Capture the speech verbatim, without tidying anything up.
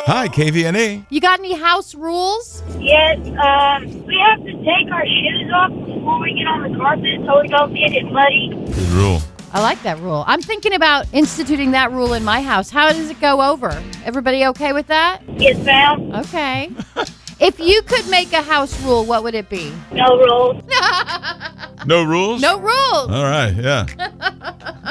Hi, K V N E. You got any house rules? Yes, um, we have to take our shoes off before we get on the carpet so we don't get it muddy. Good rule. I like that rule. I'm thinking about instituting that rule in my house. How does it go over? Everybody okay with that? Yes, ma'am. Okay. If you could make a house rule, what would it be? No rules. No rules? No rules. All right, yeah.